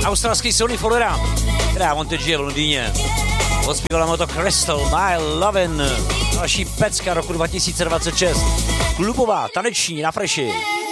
australský Sony Follera, která on teď žije v Londýně. Odspívala mu to Crystal, My Lovin', další pecka roku 2026. Klubová, taneční, na Freši.